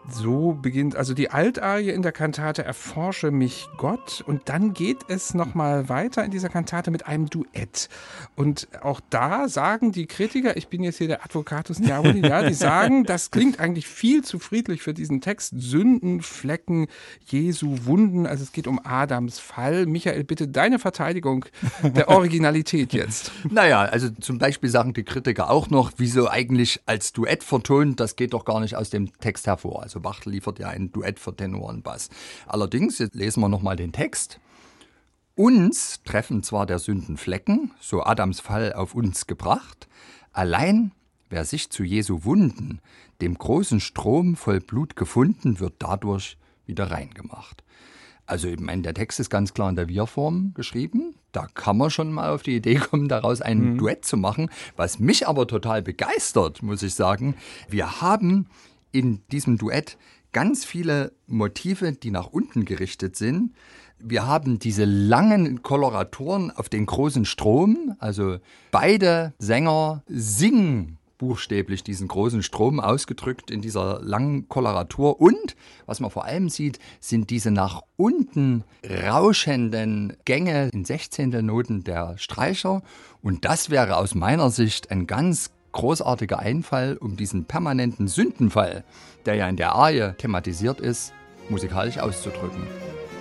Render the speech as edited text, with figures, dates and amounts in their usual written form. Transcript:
So beginnt also die Altarie in der Kantate Erforsche mich Gott, und dann geht es nochmal weiter in dieser Kantate mit einem Duett. Und auch da sagen die Kritiker, ich bin jetzt hier der Advocatus Diaboli, ja, die sagen, das klingt eigentlich viel zu friedlich für diesen Text. Sünden, Flecken, Jesu Wunden, also es geht um Adams Fall. Michael, bitte deine Verteidigung der Originalität jetzt. Naja, also zum Beispiel sagen die Kritiker auch noch, wieso eigentlich als Duett vertont, das geht doch gar nicht aus dem Text hervor. Also Bach liefert ja ein Duett für Tenor und Bass. Allerdings, jetzt lesen wir nochmal den Text. Uns treffen zwar der Sünden Flecken, so Adams Fall auf uns gebracht, allein wer sich zu Jesu Wunden, dem großen Strom voll Blut gefunden, wird dadurch wieder rein gemacht. Also ich meine, der Text ist ganz klar in der Wir-Form geschrieben. Da kann man schon mal auf die Idee kommen, daraus ein Duett zu machen. Was mich aber total begeistert, muss ich sagen, wir haben in diesem Duett ganz viele Motive, die nach unten gerichtet sind. Wir haben diese langen Koloraturen auf den großen Strom. Also beide Sänger singen buchstäblich diesen großen Strom ausgedrückt in dieser langen Koloratur. Und was man vor allem sieht, sind diese nach unten rauschenden Gänge in Sechzehntelnoten der Streicher. Und das wäre aus meiner Sicht ein ganz großartiger Einfall, um diesen permanenten Sündenfall, der ja in der Arie thematisiert ist, musikalisch auszudrücken.